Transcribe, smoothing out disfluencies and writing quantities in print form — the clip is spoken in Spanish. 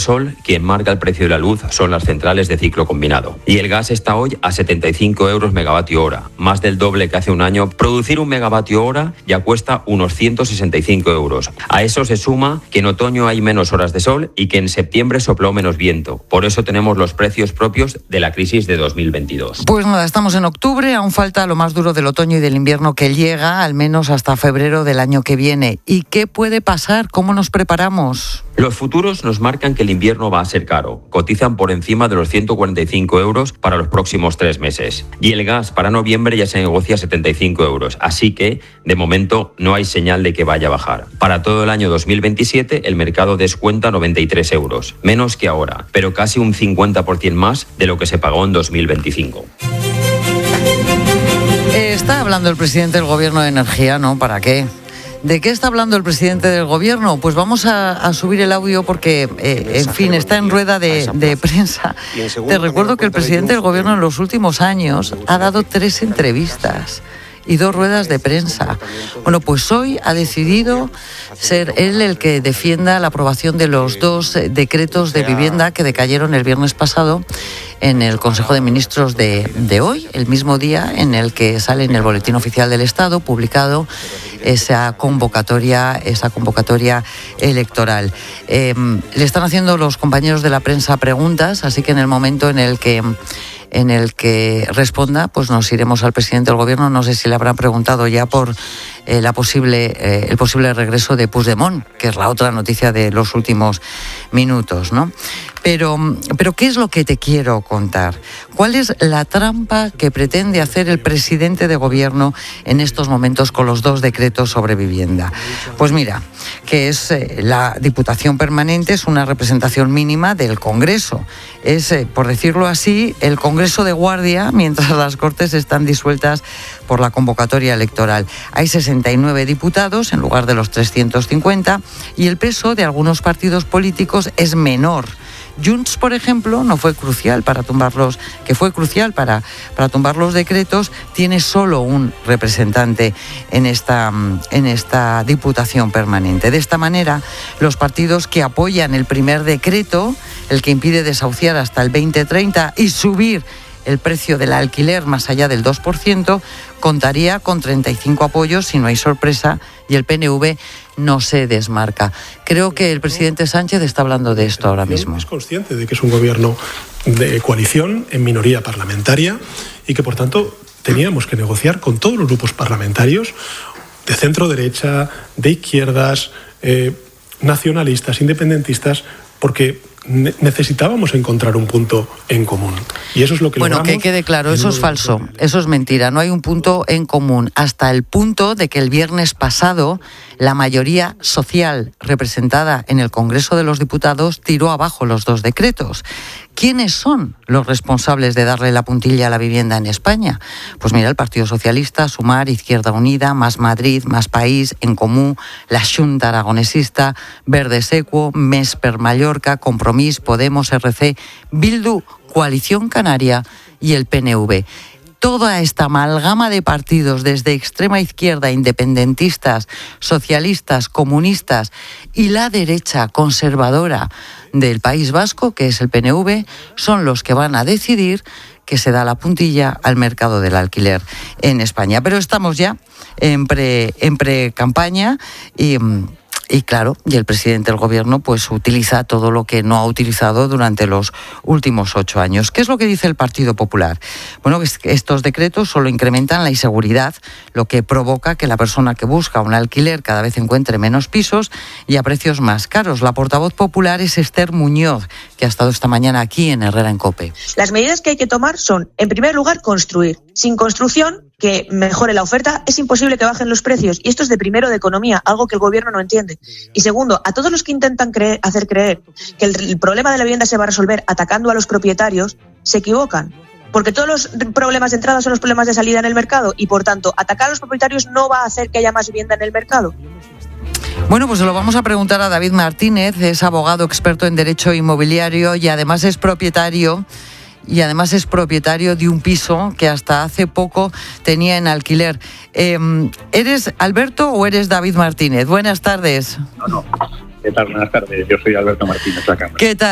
Sol, quien marca el precio de la luz son las centrales de ciclo combinado. Y el gas está hoy a 75 euros megavatio hora, más del doble que hace un año. Producir un megavatio hora ya cuesta unos 165 euros. A eso se suma que en otoño hay menos horas de sol y que en septiembre sopló menos viento. Por eso tenemos los precios propios de la crisis de 2022. Pues nada, estamos en octubre, aún falta lo más duro del otoño y del invierno que llega, al menos hasta febrero del año que viene. ¿Y qué puede pasar? ¿Cómo nos preparamos? Los futuros nos marcan que el invierno va a ser caro. Cotizan por encima de los 145 euros para los próximos 3 meses. Y el gas para noviembre ya se negocia a 75 euros. Así que, de momento, no hay señal de que vaya a bajar. Para todo el año 2027, el mercado descuenta 93 euros. Menos que ahora, pero casi un 50% más de lo que se pagó en 2025. Está hablando el presidente del Gobierno de Energía, ¿no? ¿Para qué? ¿De qué está hablando el presidente del Gobierno? Pues vamos a subir el audio porque, en fin, está en rueda de prensa. Te recuerdo que el presidente del Gobierno en los últimos años ha dado 3 entrevistas y 2 ruedas de prensa. Bueno, pues hoy ha decidido ser él el que defienda la aprobación de los 2 decretos de vivienda que decayeron el viernes pasado en el Consejo de Ministros de hoy, el mismo día en el que sale en el Boletín Oficial del Estado publicado esa convocatoria electoral. Le están haciendo los compañeros de la prensa preguntas, así que en el momento en el que responda, pues nos iremos al presidente del Gobierno. No sé si le habrán preguntado ya por el posible regreso de Puigdemont, que es la otra noticia de los últimos minutos, ¿no? Pero ¿qué es lo que te quiero contar? ¿Cuál es la trampa que pretende hacer el presidente de Gobierno en estos momentos con los 2 decretos sobre vivienda? Pues mira, que es la Diputación Permanente, es una representación mínima del Congreso. Es, por decirlo así, el Congreso de guardia mientras las Cortes están disueltas por la convocatoria electoral. Hay 69 diputados en lugar de los 350 y el peso de algunos partidos políticos es menor. Junts, por ejemplo, no fue crucial para tumbarlos, que fue crucial para tumbar los decretos, tiene solo un representante en esta Diputación Permanente. De esta manera, los partidos que apoyan el primer decreto, el que impide desahuciar hasta el 2030 y subir el precio del alquiler más allá del 2%, contaría con 35 apoyos si no hay sorpresa y el PNV no se desmarca. Creo que el presidente Sánchez está hablando de esto ahora mismo. Es consciente de que es un gobierno de coalición en minoría parlamentaria y que, por tanto, teníamos que negociar con todos los grupos parlamentarios de centro-derecha, de izquierdas, nacionalistas, independentistas, porque necesitábamos encontrar un punto en común. Y eso es lo que logramos. Bueno, que quede claro, eso es falso, eso es mentira. No hay un punto en común, hasta el punto de que el viernes pasado la mayoría social representada en el Congreso de los Diputados tiró abajo los 2 decretos. ¿Quiénes son los responsables de darle la puntilla a la vivienda en España? Pues mira, el Partido Socialista, Sumar, Izquierda Unida, Más Madrid, Más País, En Comú, la Xunta Aragonesista, Verdes Equo, Més per Mallorca, Compromís, Podemos, RC, Bildu, Coalición Canaria y el PNV. Toda esta amalgama de partidos, desde extrema izquierda, independentistas, socialistas, comunistas y la derecha conservadora del País Vasco, que es el PNV, son los que van a decidir que se da la puntilla al mercado del alquiler en España. Pero estamos ya en pre-campaña y claro, y el presidente del Gobierno pues utiliza todo lo que no ha utilizado durante los últimos 8 años. ¿Qué es lo que dice el Partido Popular? Bueno, es que estos decretos solo incrementan la inseguridad, lo que provoca que la persona que busca un alquiler cada vez encuentre menos pisos y a precios más caros. La portavoz popular es Esther Muñoz, que ha estado esta mañana aquí en Herrera en COPE. Las medidas que hay que tomar son, en primer lugar, construir. Sin construcción, que mejore la oferta, es imposible que bajen los precios. Y esto es de primero de economía, algo que el Gobierno no entiende. Y segundo, a todos los que intentan hacer creer que el problema de la vivienda se va a resolver atacando a los propietarios, se equivocan. Porque todos los problemas de entrada son los problemas de salida en el mercado y, por tanto, atacar a los propietarios no va a hacer que haya más vivienda en el mercado. Bueno, pues se lo vamos a preguntar a David Martínez, es abogado experto en derecho inmobiliario y además es propietario de un piso que hasta hace poco tenía en alquiler. ¿Eres Alberto o eres David Martínez? Buenas tardes. No. ¿Qué tal? Buenas tardes. Yo soy Alberto Martínez, la cámara. ¿Qué tal?